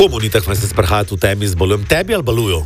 Komu ni tako se sprehajati v temi z balujem? Tebi ali baluju?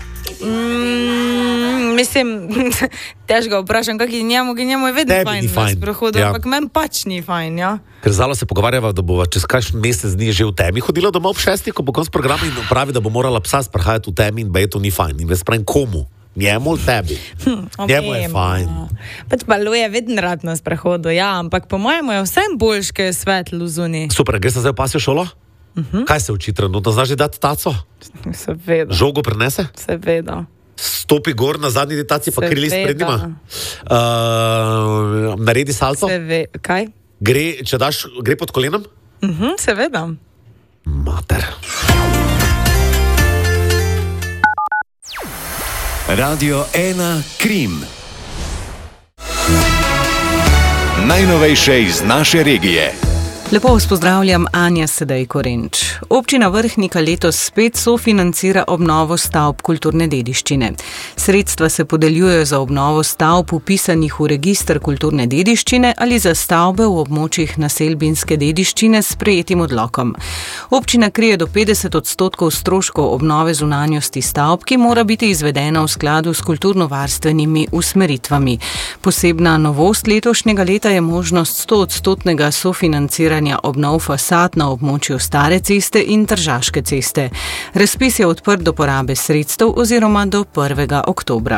Mislim, težko vprašam, kak je njemu je vedno fajn na sprehodu, ampak meni pač ni fajn, ja. Ker Zala se pogovarjava, da bova čez kakšen mesec dni že v temi hodila domov ob 6, ko bo konc programa in pravi, da bo morala psa sprehajati v temi in to ni fajn. In pravim, komu? Njemu ali tebi? Njemu je fajn. Pač baluje vedno rad na sprehodu, ja, ampak po mojemu je vsem boljš, ker je svetlo zunaj. Super, greš zdaj v pasjo šolo? Kaj se uči trenutno? Znaš že dati taco? Seveda. Žogo prinese? Seveda. Stopi gor na zadnji detaci, pa kri list pred njima. Naredi salto? Kaj? Gre pod kolenom? Seveda. Mater. Radio 1 Krim. Najnovejše iz naše regije. Lepo vas pozdravljam, Anja Sedej Korenč. Občina Vrhnika letos spet sofinancira obnovo stavb kulturne dediščine. Sredstva se podeljujejo za obnovo stavb vpisanih v register kulturne dediščine ali za stavbe v območjih naselbinske dediščine s sprejetim odlokom. Občina krije do 50% stroškov obnove zunanjosti stavb, ki mora biti izvedena v skladu s kulturnovarstvenimi usmeritvami. Posebna novost letošnjega leta je možnost 100% sofinanciranja obnov fasad na območju Stare ceste in Tržaške ceste. Razpis je odprt do porabe sredstev oziroma do 1. oktobra.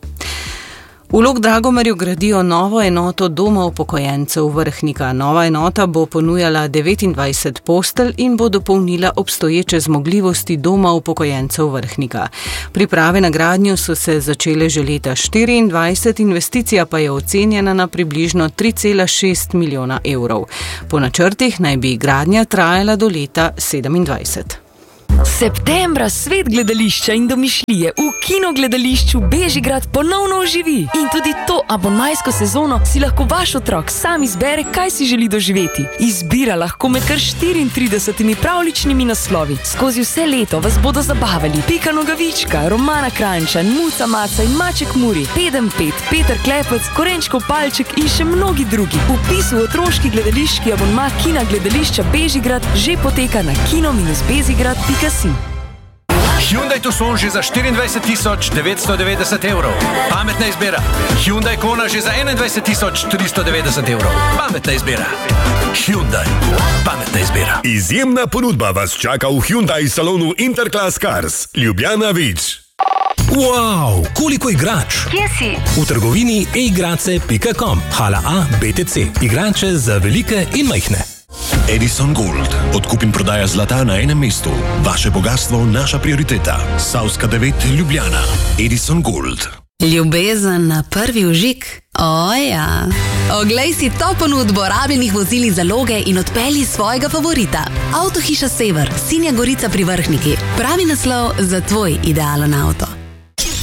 V Log-Dragomerju gradijo novo enoto Doma upokojencev Vrhnika. Nova enota bo ponujala 29 postelj in bo dopolnila obstoječe zmogljivosti Doma upokojencev Vrhnika. Priprave na gradnjo so se začele že leta 2024, investicija pa je ocenjena na približno 3,6 milijona evrov. Po načrtih naj bi gradnja trajala do leta 2027. Septembra svet gledališča in domišljije v kinogledališču Bežigrad ponovno oživi. In tudi to abonmajsko sezono si lahko vaš otrok sam izbere, kaj si želi doživeti. Izbira lahko med kar 34 pravljičnimi naslovi. Skozi vse leto vas bodo zabavali Pika Nogavička, Romana Kranjčan, Muca Maca in Maček Muri, Pedem Pet, Peter Klepec, Korenčkov palček in še mnogi drugi. Vpis v otroški gledališki abonma Kina gledališča Bežigrad že poteka na kino-bezigrad.si. Hyundai Tucson že za 24.990 evrov. Pametna izbira. Hyundai Kona že za 21.390 evrov. Pametna izbira. Hyundai. Pametna izbira. Izjemna ponudba vas čaka v Hyundai salonu Interclass Cars. Ljubljana Vič. Wow, koliko igrač! Kje si? V trgovini eigrace.com. Hala A, BTC. Igrače za velike in majhne. Edison Gold. Odkup in prodaja zlata na enem mestu. Vaše bogatstvo, naša prioriteta. Savska 9, Ljubljana. Edison Gold. Ljubezen na prvi vžig? Ja. Oglej si to ponudbo rabljenih vozil iz zaloge in odpelji svojega favorita. Avtohiša Sever, Sinja Gorica pri Vrhniki. Pravi naslov za tvoj idealen avto.